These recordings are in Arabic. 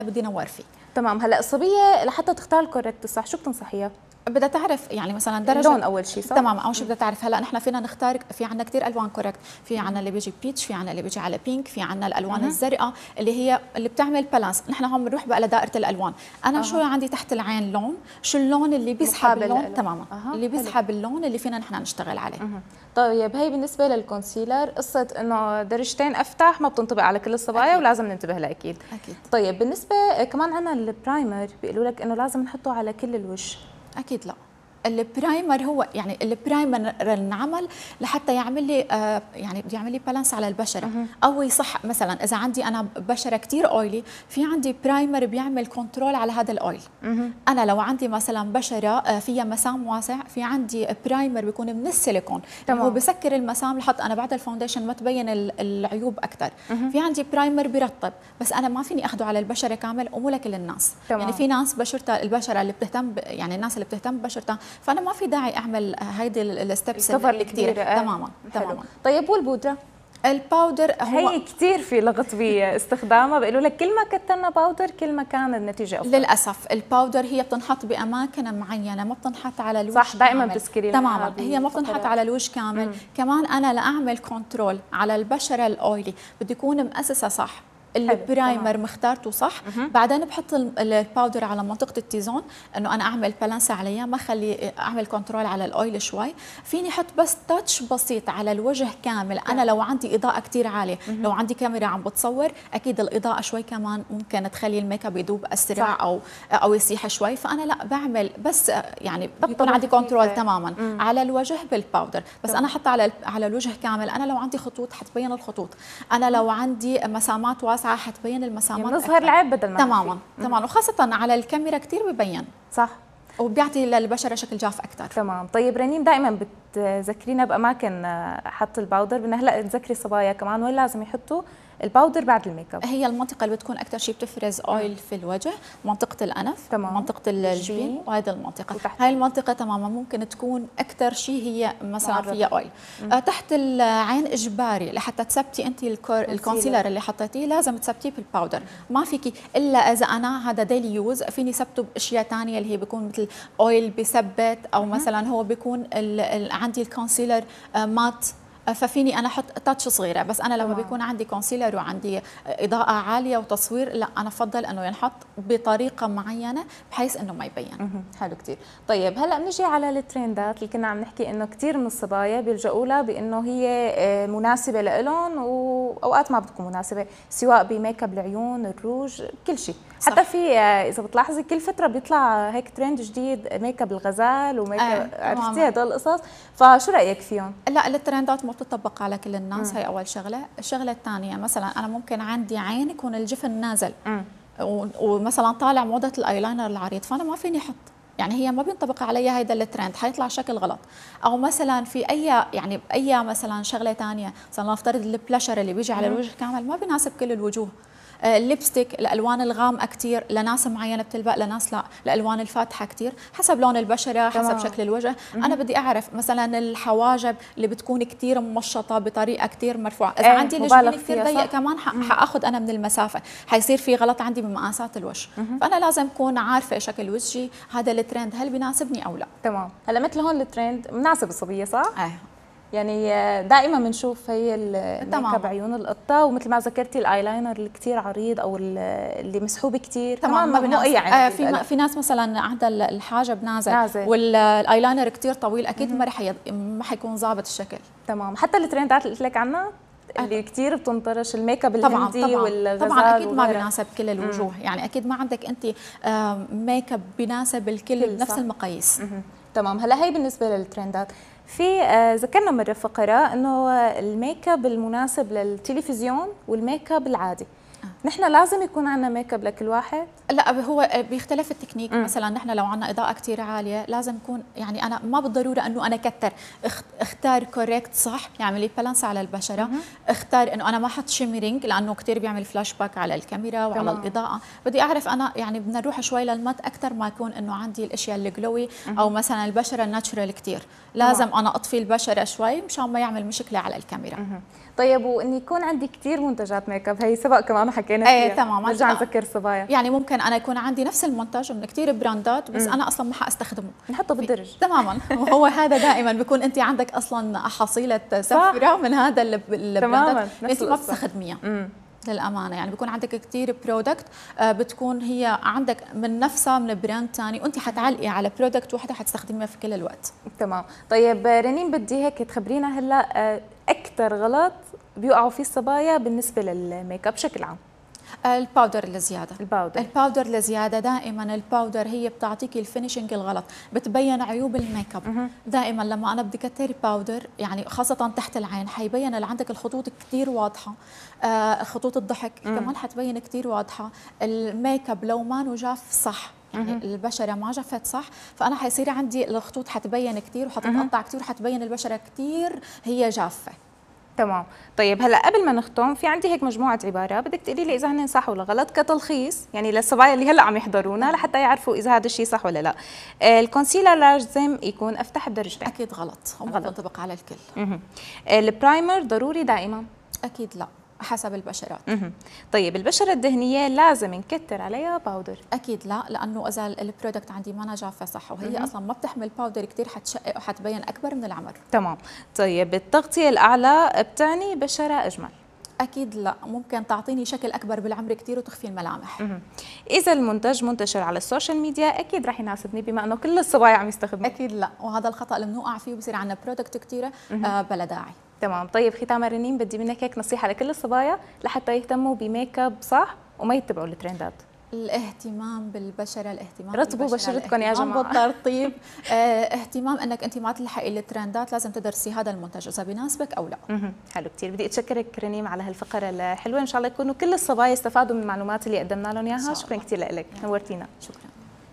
بدي نور فيه. تمام. هلا الصبيه لحتى تختار الكوريكت الصح شو بتنصحيها؟ بدها تعرف يعني مثلا درجه اللون اول شيء صح؟ تمام. اول شيء بدها تعرف. هلا نحن فينا نختار، في عندنا كثير الوان كوريكت، في عندنا اللي بيجي بيتش، في عندنا اللي بيجي على بينك، في عندنا الالوان الزرقاء اللي هي اللي بتعمل بالانس. نحن هون بنروح بقى لدائره الالوان. انا شو عندي تحت العين لون، شو اللون اللي بيسحب اللون تماما، اللي بيسحب اللون اللي فينا نحن نشتغل عليه. طيب هي بالنسبه للكونسيلر قصه انه درجتين افتح ما بتنطبق على كل الصبايا ولازم ننتبه لها اكيد. طيب بالنسبه كمان عندنا البرايمر بيقولوا لك انه لازم نحطه على كل الوجه. اكيد لا. البرايمر هو يعني البرايمر انعمل لحتى يعمل لي يعني بده يعمل لي بالانس على البشره او يصح. مثلا اذا عندي انا بشره كثير اويلي، في عندي برايمر بيعمل كنترول على هذا الاويل. انا لو عندي مثلا بشره فيها مسام واسع، في عندي برايمر بيكون من السيليكون هو بسكر المسام لحتى انا بعد الفاونديشن ما تبين العيوب اكثر. في عندي برايمر بيرطب، بس انا ما فيني اخده على البشره كامل ومو لكل الناس. يعني في ناس بشرتها البشره اللي بتهتم يعني الناس اللي بتهتم ببشرتها، فانا ما في داعي اعمل هيدي الستبس اللي كثير. تماما تماما. طيب والبودره؟ الباودر هو هي كثير في لغط باستخدامها، بيقولوا لك كل ما كترنا باودر كل ما كان النتيجه افضل. للاسف الباودر هي بتنحط باماكن معينه، ما بتنحط على الوجه صح. دائما بتذكري تماما، هي ما بتنحط على الوجه كامل. كمان انا لاعمل كنترول على البشره الاويلي بدي يكون مؤسسه صح، البرايمر مختارته صح. بعدين بحط الباودر على منطقه التيزون انه انا اعمل بالانس عليها، ما اخلي اعمل كنترول على الاويل شوي. فيني احط بس تاتش بسيط على الوجه كامل. انا لو عندي اضاءه كثير عاليه، لو عندي كاميرا عم بتصور، اكيد الاضاءه شوي كمان ممكن تخلي الميك اب يذوب اسرع او يسيح شوي. فانا لا بعمل بس يعني بيكون عندي كنترول تماما على الوجه بالباودر. بس انا حتى على الوجه كامل. انا لو عندي خطوط حتبين الخطوط، انا لو عندي مسامات واسعه حتبين المسامات، يعني نظهر العيب بدل ما تماما تماما. وخاصه على الكاميرا كثير ببين صح، وبيعطي للبشره شكل جاف اكثر. تمام. طيب رنيم دائما بتذكرينا باماكن حط الباودر، بدنا هلا تذكري الصبايا كمان وين لازم يحطوا الباودر بعد الميك اب. هي المنطقه اللي بتكون اكثر شيء بتفرز اويل في الوجه، منطقه الانف، منطقه الجبين، وهذه المنطقه. هاي المنطقه تماما ممكن تكون اكثر شيء هي مثلا فيها اويل. تحت العين اجباري لحتى تثبتي انت الكونسيلر اللي حطيتيه لازم تثبتيه بالباودر. ما فيكي الا اذا انا هذا ديلي يوز، فيني ثبته باشياء ثانيه اللي هي بيكون مثل اويل بثبت، او مثلا هو بيكون عندي الكونسيلر مات، ففيني انا احط تاتش صغيره. بس انا لما بيكون عندي كونسيلر وعندي اضاءه عاليه وتصوير، لا انا افضل انه ينحط بطريقه معينه بحيث انه ما يبين. حلو كثير. طيب هلا بنجي على الترندات اللي كنا عم نحكي انه كثير من الصبايا بيلجؤوا لها بانه هي مناسبه لهم، واوقات ما بتكون مناسبه، سواء بميك اب العيون، الروج، كل شيء. حتى في اذا بتلاحظي كل فتره بيطلع هيك ترند جديد، ميك اب الغزال وميك اب عرفتي هدول القصص، فشو رايك فيهم؟ لا الترندات ما بتطبق على كل الناس. هي اول شغله. الشغله الثانيه مثلا انا ممكن عندي عين يكون الجفن نازل ومثلا طالع موضه الايلاينر العريض، فانا ما فيني احط، يعني هي ما بينطبق علي هيدا الترند، حيطلع شكل غلط. او مثلا في اي مثلا شغله ثانيه، مثلا نفترض البلاشر اللي بيجي على الوجه كامل ما بيناسب كل الوجوه. الليبستيك الالوان الغامقه كثير لناس معينه بتلبق، لناس لا، الالوان الفاتحه كثير حسب لون البشره، حسب شكل الوجه. انا بدي اعرف مثلا الحواجب اللي بتكون كثير ممشطه بطريقه كثير مرفوعه، اذا عندي الجبين كثير ضيق كمان حاخذ انا من المسافه، حيصير في غلط عندي بمقاسات الوجه. فانا لازم اكون عارفه شكل وجهي، هذا الترند هل بيناسبني او لا. تمام. هلا مثل هون الترند مناسب الصبيه صح؟ يعني دائما بنشوف هي الميك اب عيون القطه، ومثل ما ذكرتي الايلاينر اللي كثير عريض او اللي مسحوب كثير تمام ما بناسب. اي عين في ناس مثلا عندها الحاجب نازل والايلاينر كثير طويل، اكيد ما حيكون ظابط الشكل. تمام. حتى الترندات اللي قلت لك عنها اللي كثير بتنطرش، الميك اب الهندي والغزال، طبعا اكيد ما بيناسب كل الوجوه. يعني اكيد ما عندك انت ميك اب بيناسب الكل بنفس المقاييس. تمام. هلا هي بالنسبه للترندات. في ذكرنا مرة فقرة انه الميك اب المناسب للتلفزيون والميك اب العادي. نحن لازم يكون عندنا ميك اب لكل واحد؟ لا هو بيختلف التكنيك. مثلا نحن لو عندنا اضاءه كثير عاليه لازم يكون، يعني انا ما بالضروره انه انا كتر، اختار كوريكت صح يعمل لي بالانس على البشره. اختار انه انا ما احط شيميرينج لانه كثير بيعمل فلاش باك على الكاميرا وعلى الاضاءه. بدي اعرف انا يعني بدنا نروح شوي للمات اكثر ما يكون انه عندي الاشياء الجلوي او مثلا البشره الناتشرال كثير. لازم انا اطفي البشره شوي مشان ما يعمل مشكله على الكاميرا. طيب واني يكون عندي كثير منتجات ميك اب، هي سبق كمان حكينا كانت ايه تماما. نرجع نذكر الصبايا. يعني ممكن انا يكون عندي نفس المنتج من كثير براندات بس انا اصلا ما حاستخدمه، نحطه بالدرج. تماما. وهو هذا دائما بيكون انت عندك اصلا حصيله سفره من هذا البراندات انت ما بتستخدميها للأمانة. يعني بيكون عندك كتير برودكت بتكون هي عندك من نفسها من براند ثاني وانت حتعلقي على برودكت وحده حتستخدميها في كل الوقت. تمام. طيب رنين بدي هيك تخبرينا هلا اكثر غلط بيوقعوا فيه الصبايا بالنسبه للميك اب بشكل عام. الباودر الزياده. الباودر الزياده دائما الباودر هي بتعطيكي الفينيشنج الغلط، بتبين عيوب الميك اب. دائما لما انا بدي كتر باودر يعني خاصه تحت العين حيبين اللي عندك الخطوط كثير واضحه، خطوط الضحك كمان حتبين كثير واضحه. الميك اب لو ما نجاف صح يعني البشره ما جفت صح فانا حيصير عندي الخطوط حتبين كثير وحتتقطع كثير وحتبين البشره كثير هي جافه. تمام. طيب هلا قبل ما نختم في عندي هيك مجموعه عبارات بدك تقولي لي اذا هن صح ولا غلط كتلخيص يعني للصبايا اللي هلا عم يحضرونا لحتى يعرفوا اذا هذا الشيء صح ولا لا. الكونسيلر لازم يكون افتح بدرجتين. اكيد غلط وما بينطبق على الكل. البرايمر ضروري دائما؟ اكيد لا حسب البشرات. طيب البشره الدهنيه لازم نكتر عليها باودر؟ اكيد لا لانه اذا البرودكت عندي ما جافه صح وهي اصلا ما بتحمل باودر كثير حتشقق وحتبين اكبر من العمر. تمام. طيب التغطيه الاعلى بتعني بشره اجمل؟ اكيد لا ممكن تعطيني شكل اكبر بالعمر كثير وتخفي الملامح. اذا المنتج منتشر على السوشيال ميديا اكيد رح يناسبني بما انه كل الصبايا عم يستخدموه. اكيد لا وهذا الخطا اللي بنوقع فيه بصير عندنا برودكت كثيره بلا داعي. تمام. طيب ختاما رنين بدي منك هيك نصيحه لكل الصبايا لحتى يهتموا بميك اب صح وما يتبعوا الترندات. الاهتمام بالبشره، الاهتمام رطبوا بشرتكم يا جماعه بالترطيب. اهتمام انك انت ما تلحقي الترندات، لازم تدرسي هذا المنتج اذا بيناسبك او لا. حلو كثير. بدي اتشكرك رنيم على هالفقره الحلوه، ان شاء الله يكونوا كل الصبايا استفادوا من المعلومات اللي قدمنا لهم اياها. شكرا كثير لك، نورتينا. شكرا.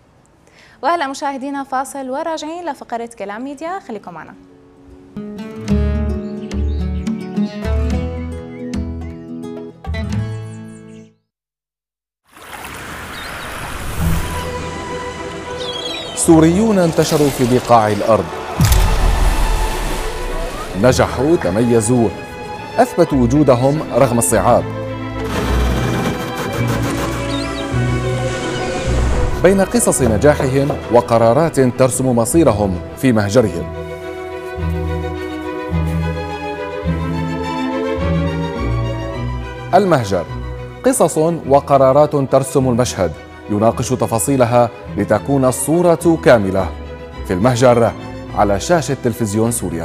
وهلا مشاهدينا فاصل وراجعين لفقره كلام ميديا، خليكم معنا. سوريون انتشروا في بقاع الأرض، نجحوا، تميزوا، أثبتوا وجودهم رغم الصعاب. بين قصص نجاحهم وقرارات ترسم مصيرهم في مهجرهم. المهجر، قصص وقرارات ترسم المشهد، يناقش تفاصيلها لتكون الصورة كاملة. في المهجر على شاشة تلفزيون سوريا.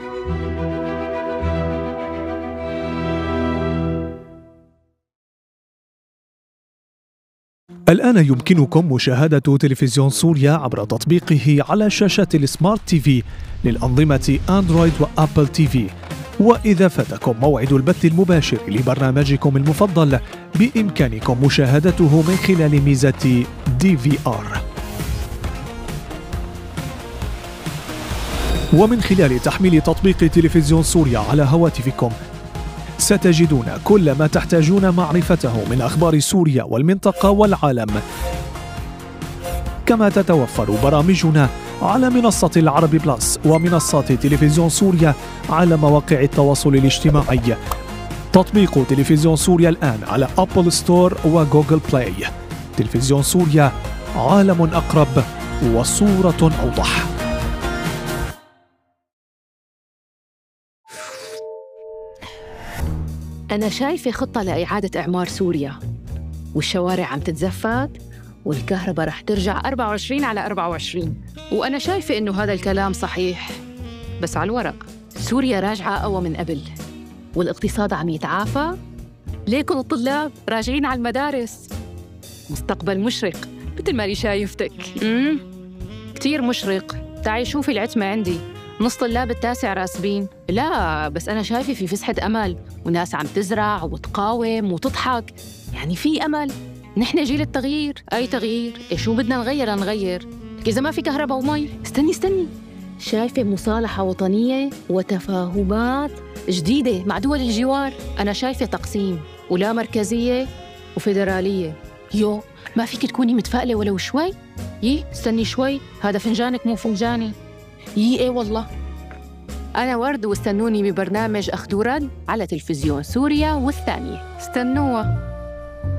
الآن يمكنكم مشاهدة تلفزيون سوريا عبر تطبيقه على شاشات السمارت تي في للأنظمة أندرويد وأبل تي في. وإذا فاتكم موعد البث المباشر لبرنامجكم المفضل بإمكانكم مشاهدته من خلال ميزة DVR. ومن خلال تحميل تطبيق تلفزيون سوريا على هواتفكم ستجدون كل ما تحتاجون معرفته من أخبار سوريا والمنطقة والعالم. كما تتوفر برامجنا على منصة العربي بلس ومنصات تلفزيون سوريا على مواقع التواصل الاجتماعي. تطبيق تلفزيون سوريا الآن على أبل ستور وجوجل بلاي. تلفزيون سوريا، عالم أقرب وصورة أوضح. أنا شايفة خطة لإعادة إعمار سوريا، والشوارع عم تتزفت والكهرباء رح ترجع 24 على 24. وأنا شايفة إنه هذا الكلام صحيح، بس على الورق سوريا راجعة أقوى من قبل، والاقتصاد عم يتعافى. ليكن الطلاب راجعين على المدارس. مستقبل مشرق مثل ما أنا شايفتك. كتير مشرق. تعي شوفي العتمة عندي، نص طلاب التاسع راسبين. لا بس أنا شايفة في فسحة أمل، وناس عم تزرع وتقاوم وتضحك، يعني في أمل. نحن جيل التغيير. أي تغيير؟ شو بدنا نغير؟ إذا ما في كهرباء ومي. استني، شايفة مصالحة وطنية وتفاهمات جديدة مع دول الجوار. أنا شايفة تقسيم ولا مركزية وفيدرالية. يو ما فيك تكوني متفائلة ولو شوي؟ استني شوي، هذا فنجانك مو فنجاني. ايه والله. أنا ورد، واستنوني ببرنامج أخذ ورد على تلفزيون سوريا والثانية. استنوها.